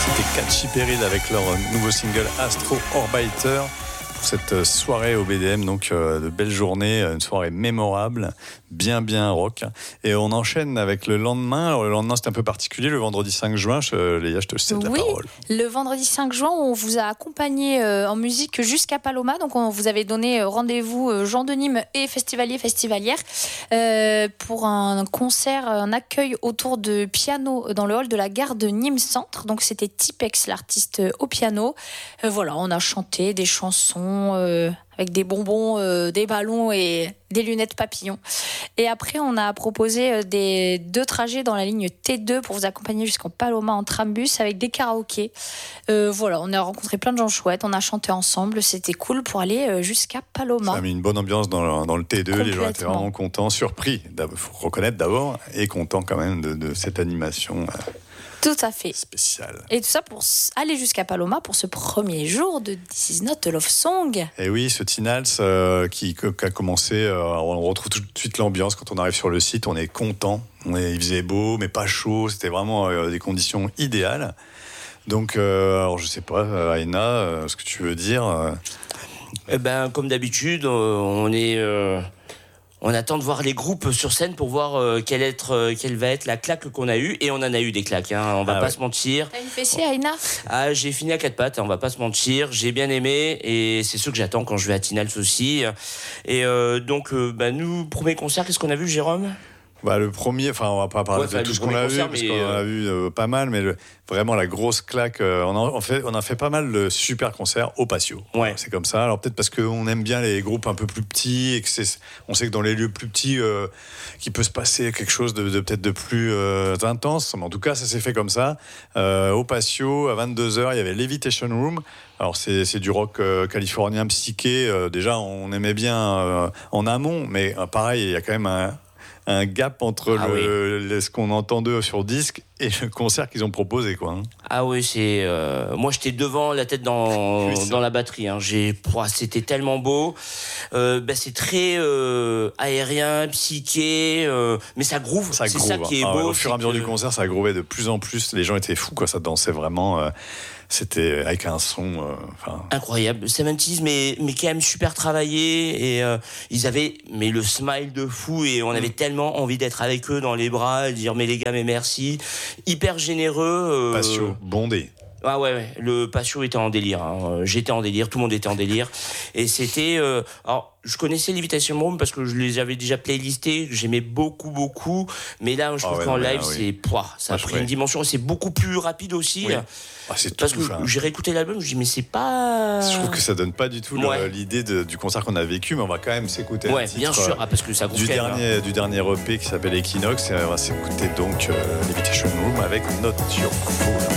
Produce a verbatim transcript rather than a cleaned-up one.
C'était Katy Perry avec leur nouveau single Astro Orbiter. Pour cette soirée au B D M, donc euh, de belles journées, une soirée mémorable, bien bien rock. Et on enchaîne avec le lendemain. Alors le lendemain, c'est un peu particulier, le vendredi cinq juin. Je, Léa, je te cède oui, la parole. Le vendredi cinq juin, on vous a accompagné euh, en musique jusqu'à Paloma. Donc on vous avait donné rendez-vous euh, Jean de Nîmes et festivaliers, festivalières euh, pour un concert, un accueil autour de piano dans le hall de la gare de Nîmes Centre. Donc c'était Tipex, l'artiste au piano. Euh, voilà, on a chanté des chansons Euh, avec des bonbons, euh, des ballons et des lunettes papillons. Et après, on a proposé euh, des deux trajets dans la ligne T deux pour vous accompagner jusqu'en Paloma en trambus avec des karaokés. Euh, voilà, on a rencontré plein de gens chouettes, on a chanté ensemble, c'était cool pour aller euh, jusqu'à Paloma. Ça a mis une bonne ambiance dans le, dans le T deux, les gens étaient vraiment contents, surpris, il faut reconnaître d'abord, et contents quand même de, de cette animation. Euh... Tout à fait. Spécial. Et tout ça pour aller jusqu'à Paloma pour ce premier jour de This Is Not a Love Song. Et oui, ce Tinals euh, qui, qui a commencé, euh, on retrouve tout de suite l'ambiance quand on arrive sur le site, on est content. On est, il faisait beau, mais pas chaud, c'était vraiment euh, des conditions idéales. Donc, euh, alors je sais pas, euh, Aïna, euh, ce que tu veux dire euh... Eh ben, comme d'habitude, euh, on est... Euh... On attend de voir les groupes sur scène pour voir euh, quelle, être, euh, quelle va être la claque qu'on a eue. Et on en a eu des claques, hein, on va ah pas ouais. se mentir. T'as une fessée, Aïna ? Ah, j'ai fini à quatre pattes, hein, on va pas se mentir. J'ai bien aimé et c'est ce que j'attends quand je vais à Tinals aussi. Et euh, donc, euh, bah, nous, premier concert, qu'est-ce qu'on a vu, Jérôme ? Bah, le premier, enfin on va pas parler ouais, de tout ce qu'on a vu parce qu'on euh... a vu euh, pas mal, mais le, vraiment la grosse claque. Euh, on, a, on, fait, on a fait pas mal de super concerts au Patio. Ouais. C'est comme ça. Alors peut-être parce qu'on aime bien les groupes un peu plus petits et que c'est, on sait que dans les lieux plus petits, euh, qu'il peut se passer quelque chose de, de peut-être de plus euh, intense. Mais en tout cas, ça s'est fait comme ça. Euh, au Patio, à vingt-deux heures, il y avait Levitation Room. Alors c'est, c'est du rock euh, californien psyché. Euh, déjà, on aimait bien euh, en amont, mais euh, pareil, il y a quand même un un gap entre ah le, oui. le, ce qu'on entend d'eux sur disque et le concert qu'ils ont proposé, quoi. Hein. Ah oui, c'est euh, moi j'étais devant, la tête dans oui, dans la batterie. Hein. J'ai, oh, c'était tellement beau. Euh, bah, c'est très euh, aérien, psyché, euh, mais ça groove. Ça c'est groove. ça qui est ah, beau. Ouais, au fur et à mesure que... du concert, ça groovait de plus en plus. Les gens étaient fous, quoi. Ça dansait vraiment. Euh... C'était avec un son euh, incroyable, soixante-dix mais mais quand même super travaillé et euh, ils avaient mais le smile de fou et on avait mmh. tellement envie d'être avec eux dans les bras et dire mais les gars mais merci, hyper généreux. Euh... Patio, bondé. Ah ouais, ouais, le Patio était en délire. Hein. J'étais en délire, tout le monde était en délire. Et c'était... Euh, alors, je connaissais Levitation Room parce que je les avais déjà playlistés, j'aimais beaucoup, beaucoup. Mais là, je trouve oh ouais, qu'en non, live, ah, oui. c'est... Pouah, ça Moi, a pris une dimension. C'est beaucoup plus rapide aussi. Oui. Ah, c'est parce tout, que enfin. j'ai réécouté l'album, je me dis, mais c'est pas... Je trouve que ça donne pas du tout ouais. le, l'idée de, du concert qu'on a vécu, mais on va quand même s'écouter ouais, un titre bien sûr. Ah, parce que ça du, dernier, hein. du dernier E P qui s'appelle Equinox. Et on va s'écouter donc euh, Levitation Room avec Not Your Fool.